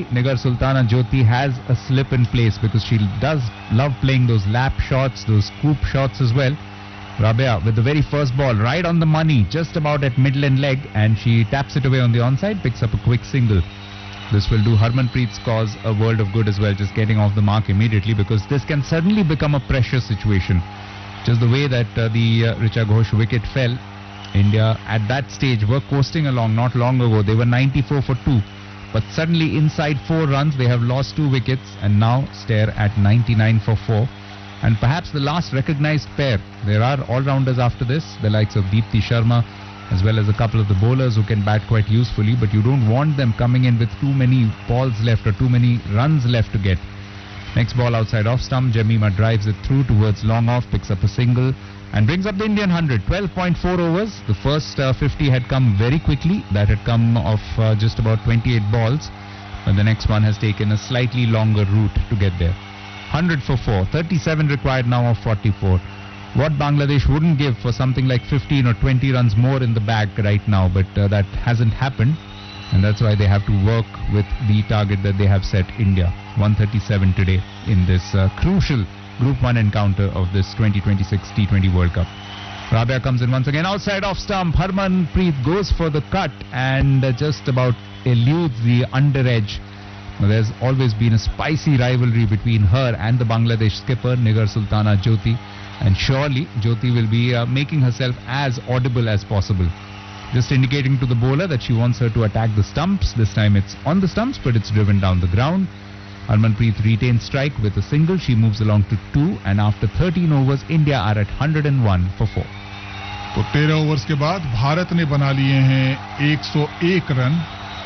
Nigar Sultana Jyoti has a slip in place because she does love playing those lap shots, those scoop shots as well. Rabia with the very first ball right on the money, just about at midland leg, and she taps it away on the onside, picks up a quick single. This will do Harmanpreet's cause a world of good as well, just getting off the mark immediately, because this can suddenly become a pressure situation. Just the way that the Richa Ghosh wicket fell, India at that stage were coasting along not long ago. They were 94 for 2, but suddenly inside 4 runs they have lost 2 wickets and now stare at 99 for 4. And perhaps the last recognized pair. There are all-rounders after this, the likes of Deepti Sharma, as well as a couple of the bowlers who can bat quite usefully, but you don't want them coming in with too many balls left or too many runs left to get. Next ball outside off stump, Jemimah drives it through towards long off, picks up a single and brings up the Indian 100. 12.4 overs. The first 50 had come very quickly. That had come off just about 28 balls, but the next one has taken a slightly longer route to get there. 100 for 4, 37 required now of 44. What Bangladesh wouldn't give for something like 15 or 20 runs more in the bag right now, but that hasn't happened, and that's why they have to work with the target that they have set, India. 137 today in this crucial Group 1 encounter of this 2026 T20 World Cup. Rabia comes in once again outside off stump. Harmanpreet goes for the cut and just about eludes the under edge. There's always been a spicy rivalry between her and the Bangladesh skipper Nigar Sultana Jyoti, and surely Jyoti will be making herself as audible as possible, just indicating to the bowler that she wants her to attack the stumps. This time it's on the stumps, but it's driven down the ground. Harmanpreet retains strike with a single. She moves along to 2, and after 13 overs India are at 101 for 4. तो 13 overs के बाद भारत ने बना लिए हैं 101 run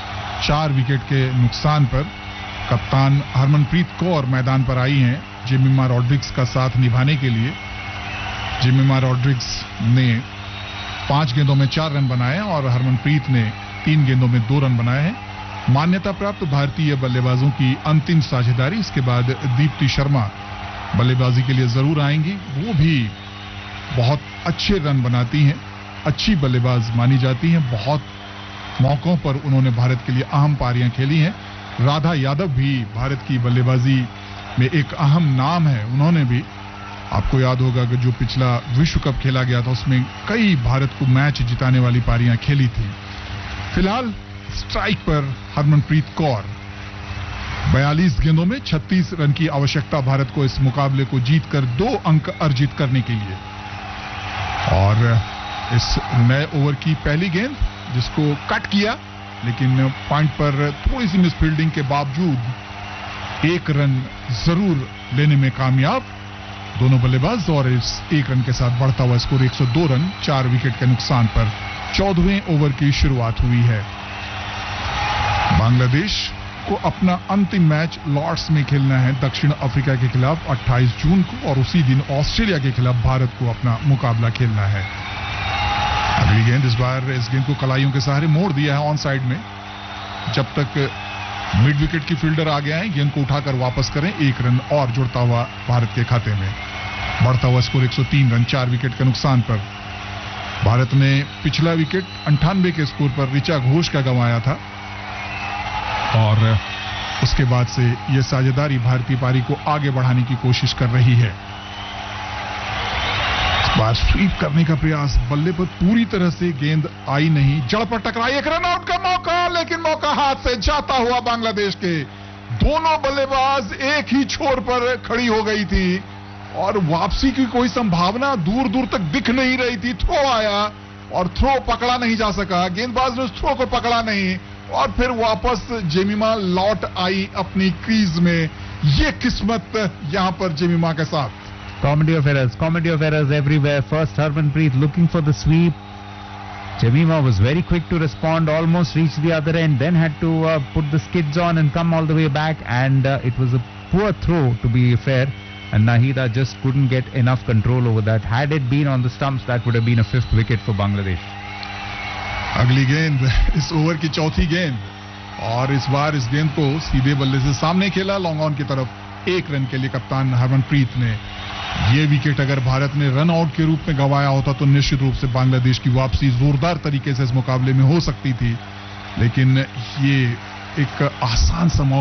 4 wicket के नुकसान पर। कप्तान हरमनप्रीत कौर मैदान पर आई हैं जेमिमा रॉड्रिग्स का साथ निभाने के लिए। जेमिमा रॉड्रिग्स ने 5 गेंदों में 4 रन बनाए और हरमनप्रीत ने 3 गेंदों में 2 रन बनाए हैं। मान्यता प्राप्त भारतीय बल्लेबाजों की अंतिम साझेदारी। इसके बाद दीप्ति शर्मा बल्लेबाजी के लिए जरूर आएंगी। वो भी बहुत अच्छे रन बनाती हैं, अच्छी बल्लेबाज मानी जाती हैं। बहुत मौकों पर उन्होंने भारत के लिए अहम पारियां खेली हैं। राधा यादव भी भारत की बल्लेबाजी में एक अहम नाम है। उन्होंने भी, आपको याद होगा कि जो पिछला विश्व कप खेला गया था उसमें कई भारत को मैच जिताने वाली पारियां खेली थी। फिलहाल स्ट्राइक पर हरमनप्रीत कौर। 42 गेंदों में 36 रन की आवश्यकता भारत को इस मुकाबले को जीतकर 2 अंक अर्जित करने के लिए। और इस नए ओवर की पहली गेंद जिसको कट किया, लेकिन पॉइंट पर थोड़ी सी मिसफील्डिंग के बावजूद 1 रन जरूर लेने में कामयाब दोनों बल्लेबाज, और इस 1 रन के साथ बढ़ता हुआ स्कोर 102 रन 4 विकेट के नुकसान पर 14वें ओवर की शुरुआत हुई है। बांग्लादेश को अपना अंतिम मैच लॉर्ड्स में खेलना है दक्षिण अफ्रीका के खिलाफ 28 जून को, और उसी दिन ऑस्ट्रेलिया के खिलाफ भारत को अपना मुकाबला खेलना है। अगली गेंद, इस बार इस गेंद को कलाइयों के सहारे मोड़ दिया है ऑन साइड में। जब तक मिड विकेट की फील्डर आ गया है, गेंद को उठाकर वापस करें। 1 रन और जुड़ता हुआ भारत के खाते में। बढ़ता हुआ स्कोर 103 रन 4 विकेट के नुकसान पर। भारत ने पिछला विकेट 98 के स्कोर पर ऋचा घोष का गंवाया था, और उसके बाद से यह साझेदारी भारतीय पारी को आगे बढ़ाने की कोशिश कर रही है। इस बार स्वीप करने का प्रयास, बल्ले पर पूरी तरह से गेंद आई नहीं, जड़ पर टकराई। 1 रन आउट का मौका, लेकिन मौका हाथ से जाता हुआ बांग्लादेश के। दोनों बल्लेबाज एक ही छोर पर खड़ी हो गई थी और वापसी की कोई संभावना दूर दूर तक दिख नहीं रही थी। थ्रो आया और थ्रो पकड़ा नहीं जा सका, गेंदबाज ने उस थ्रो को पकड़ा नहीं, और फिर वापस जेमिमा लौट आई अपनी क्रीज में। ये किस्मत यहां पर जेमिमा के साथ। Comedy of errors everywhere. First Harmanpreet looking for the sweep. Jemimah was very quick to respond, almost reached the other end, then had to put the skids on and come all the way back, and it was a poor throw, to be fair, and Nahida just couldn't get enough control over that. Had it been on the stumps, that would have been a 5th wicket for Bangladesh. अगली गेंद, इस over की चौथी गेंद, और इस बार इस गेंद को सीधे बल्ले से सामने खेला लॉन्ग ऑन की तरफ। 1 रन के लिए कप्तान हरमनप्रीत ने। ये विकेट अगर भारत ने रन आउट के रूप में गंवाया होता तो निश्चित रूप से बांग्लादेश की वापसी जोरदार तरीके से इस मुकाबले में हो सकती थी, लेकिन ये एक आसान सा मौका